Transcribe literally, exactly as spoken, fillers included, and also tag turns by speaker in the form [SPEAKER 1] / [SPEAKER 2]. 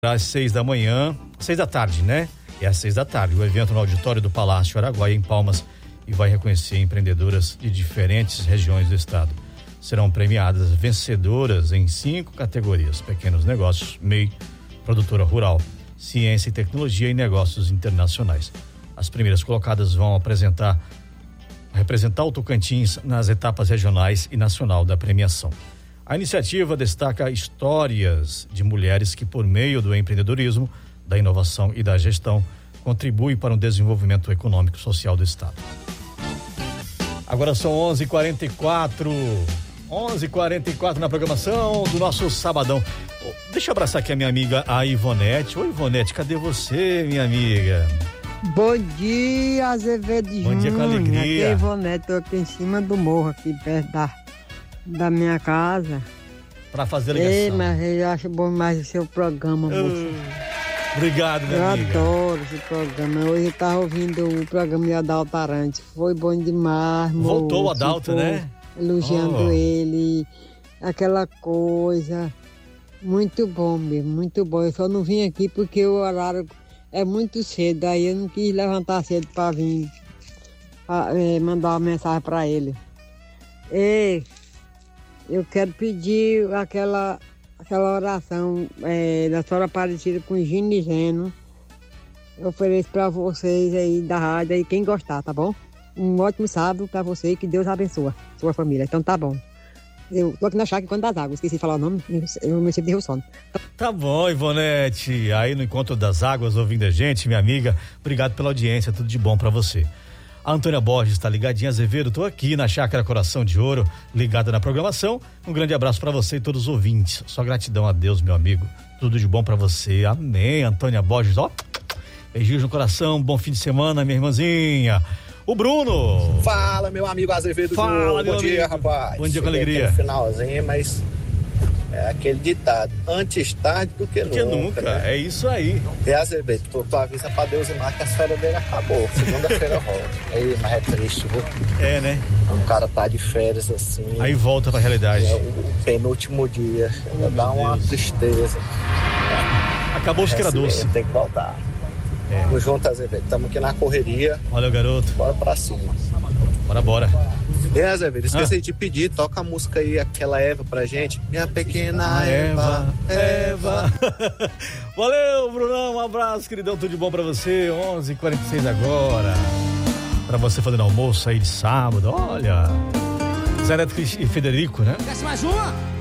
[SPEAKER 1] Às seis da manhã, seis da tarde, né? É às seis da tarde, o evento no auditório do Palácio Araguaia, em Palmas, e vai reconhecer empreendedoras de diferentes regiões do estado. Serão premiadas vencedoras em cinco categorias: pequenos negócios, M E I, produtora rural, ciência e tecnologia e negócios internacionais. As primeiras colocadas vão apresentar, representar o Tocantins nas etapas regionais e nacional da premiação. A iniciativa destaca histórias de mulheres que, por meio do empreendedorismo, da inovação e da gestão, contribuem para o desenvolvimento econômico e social do estado. Agora são onze e quarenta e quatro, onze e quarenta e quatro na programação do nosso sabadão. Deixa eu abraçar aqui a minha amiga, a Ivonete. Oi, Ivonete, cadê você, minha amiga?
[SPEAKER 2] Bom dia, Azevedo Júnior.
[SPEAKER 1] Bom dia com alegria.
[SPEAKER 2] Aqui é Ivonete, tô aqui em cima do morro, aqui perto da, da minha casa.
[SPEAKER 1] Pra fazer a ligação.
[SPEAKER 2] Ei, mas eu acho bom mais o seu programa, moço.
[SPEAKER 1] Uh, obrigado, minha
[SPEAKER 2] eu
[SPEAKER 1] amiga.
[SPEAKER 2] Eu adoro esse programa. Hoje eu tava ouvindo o programa de Adalto Arantes. Foi bom demais, moço.
[SPEAKER 1] Voltou o Adalto, né?
[SPEAKER 2] Elogiando
[SPEAKER 1] oh.
[SPEAKER 2] ele, aquela coisa. Muito bom mesmo, muito bom. Eu só não vim aqui porque o horário é muito cedo. Aí eu não quis levantar cedo para vir pra, é, mandar uma mensagem para ele. Ei, eu quero pedir aquela, aquela oração é, da Senhora Aparecida com Gino Geno. Eu ofereço para vocês aí da rádio, aí quem gostar, tá bom? Um ótimo sábado para você e que Deus abençoe sua família. Então tá bom. Eu tô aqui na chácara quando das águas, esqueci de falar o nome, eu me de Rio Sono.
[SPEAKER 1] Tá bom, Ivonete, aí no Encontro das Águas, ouvindo a gente, minha amiga, obrigado pela audiência, tudo de bom pra você. A Antônia Borges tá ligadinha, Azevedo, tô aqui na Chácara Coração de Ouro, ligada na programação, um grande abraço pra você e todos os ouvintes, só gratidão a Deus, meu amigo, tudo de bom pra você, amém, Antônia Borges, ó, beijinhos no coração, bom fim de semana, minha irmãzinha. O Bruno.
[SPEAKER 3] Fala, meu amigo Azevedo.
[SPEAKER 1] Fala,
[SPEAKER 3] Bom dia,
[SPEAKER 1] amigo.
[SPEAKER 3] rapaz.
[SPEAKER 1] Bom dia com
[SPEAKER 3] Cheguei
[SPEAKER 1] alegria.
[SPEAKER 3] No finalzinho, mas é aquele ditado: antes tarde do que,
[SPEAKER 1] do que
[SPEAKER 3] nunca.
[SPEAKER 1] nunca. Né? É isso aí.
[SPEAKER 3] E Azevedo, tu, tu avisa pra Deus e Mar que as férias dele acabou. Segunda-feira volta. Aí, mas é triste, viu?
[SPEAKER 1] É, né?
[SPEAKER 3] O cara tá de férias assim.
[SPEAKER 1] Aí volta pra realidade.
[SPEAKER 3] É o penúltimo dia.
[SPEAKER 1] Oh,
[SPEAKER 3] dá uma
[SPEAKER 1] Deus.
[SPEAKER 3] tristeza.
[SPEAKER 1] Acabou os que era doce.
[SPEAKER 3] Tem que voltar. É. Tamo junto, Azevedo. Tamo aqui na correria.
[SPEAKER 1] Olha o garoto.
[SPEAKER 3] Bora pra cima.
[SPEAKER 1] Bora, bora.
[SPEAKER 3] É, Azevedo, esqueci
[SPEAKER 1] ah.
[SPEAKER 3] de pedir, toca a música aí, aquela Eva pra gente. Minha pequena
[SPEAKER 1] ah,
[SPEAKER 3] Eva,
[SPEAKER 1] Eva. Eva. Valeu, Brunão, um abraço, queridão, tudo de bom pra você. onze e quarenta e seis agora. Pra você fazendo almoço aí de sábado, olha. Zé Neto e Federico, né?
[SPEAKER 4] Desce mais uma.